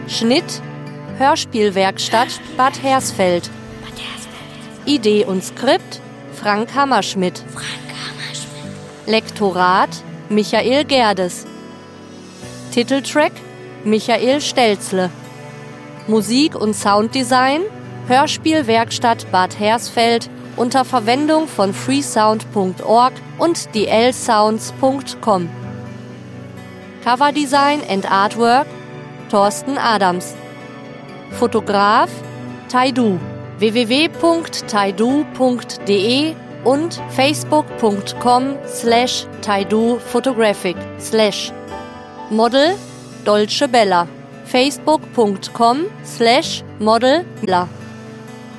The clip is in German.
Schnitt Hörspielwerkstatt Bad Hersfeld. Idee und Skript Frank Hammerschmidt. Lektorat Michael Gerdes. Titeltrack Michael Stelzle. Musik und Sounddesign Hörspielwerkstatt Bad Hersfeld unter Verwendung von freesound.org und dlsounds.com. Coverdesign and Artwork Thorsten Adams. Fotograf Taidu. www.taidu.de und facebook.com/taiduphotographic/ Model Dolce Bella. facebook.com/Model